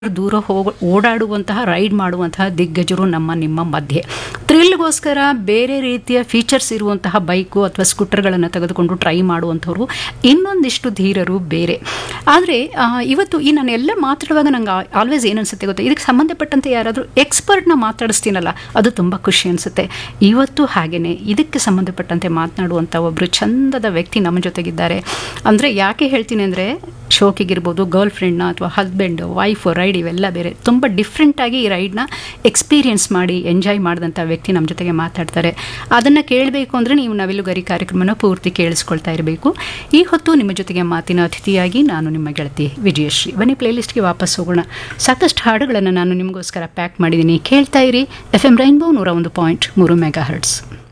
ದೂರ ಓಡಾಡುವಂತಹ ರೈಡ್ ಮಾಡುವಂತಹ ದಿಗ್ಗಜರು ನಿಮ್ಮ ಮಧ್ಯೆ. ಥ್ರಿಲ್ಗೋಸ್ಕರ ಬೇರೆ ರೀತಿಯ ಫೀಚರ್ಸ್ ಇರುವಂತಹ ಬೈಕು ಅಥವಾ ಸ್ಕೂಟರ್ಗಳನ್ನು ತೆಗೆದುಕೊಂಡು ಟ್ರೈ ಮಾಡುವಂಥವ್ರು ಇನ್ನೊಂದಿಷ್ಟು ಧೀರರು ಬೇರೆ. ಆದರೆ ಇವತ್ತು ಈ ನಾನೆಲ್ಲ ಮಾತಾಡುವಾಗ ನಂಗೆ ಆಲ್ವೇಸ್ ಏನು ಅನಿಸುತ್ತೆ ಗೊತ್ತಾ, ಇದಕ್ಕೆ ಸಂಬಂಧಪಟ್ಟಂತೆ ಯಾರಾದರೂ ಎಕ್ಸ್ಪರ್ಟ್ನ ಮಾತಾಡಿಸ್ತೀನಲ್ಲ, ಅದು ತುಂಬ ಖುಷಿ ಅನಿಸುತ್ತೆ. ಇವತ್ತು ಹಾಗೆಯೇ ಇದಕ್ಕೆ ಸಂಬಂಧಪಟ್ಟಂತೆ ಮಾತನಾಡುವಂಥ ಒಬ್ಬರು ಚಂದದ ವ್ಯಕ್ತಿ ನಮ್ಮ ಜೊತೆಗಿದ್ದಾರೆ. ಅಂದರೆ ಯಾಕೆ ಹೇಳ್ತೀನಿ ಅಂದರೆ, ಶೋಕಿಗಿರ್ಬೋದು, ಗರ್ಲ್ ಫ್ರೆಂಡ್ನ ಅಥವಾ ಹಸ್ಬೆಂಡ್ ವೈಫ್ ರೈಡ್ ಇವೆಲ್ಲ ಬೇರೆ, ತುಂಬ ಡಿಫ್ರೆಂಟಾಗಿ ಈ ರೈಡ್ನ ಎಕ್ಸ್ಪೀರಿಯನ್ಸ್ ಮಾಡಿ ಎಂಜಾಯ್ ಮಾಡಿದಂಥ ವ್ಯಕ್ತಿ ನಮ್ಮ ಜೊತೆಗೆ ಮಾತಾಡ್ತಾರೆ. ಅದನ್ನು ಕೇಳಬೇಕು ಅಂದರೆ ನೀವು ನವಿಲುಗರಿ ಕಾರ್ಯಕ್ರಮನ ಪೂರ್ತಿ ಕೇಳಿಸ್ಕೊಳ್ತಾ ಇರಬೇಕು. ಈ ಹೊತ್ತು ನಿಮ್ಮ ಜೊತೆಗೆ ಮಾತಿನ ಅತಿಥಿಯಾಗಿ ನಾನು ನಿಮ್ಮ ಗೆಳತಿ ವಿಜಯಶ್ರೀ. ಬನ್ನಿ ಪ್ಲೇಲಿಸ್ಟ್ಗೆ ವಾಪಸ್ ಹೋಗೋಣ. ಸಾಕಷ್ಟು ಹಾಡುಗಳನ್ನು ನಾನು ನಿಮಗೋಸ್ಕರ ಪ್ಯಾಕ್ ಮಾಡಿದ್ದೀನಿ, ಕೇಳ್ತಾ ಇರಿ. FM rainbow 101.3 mega hertz.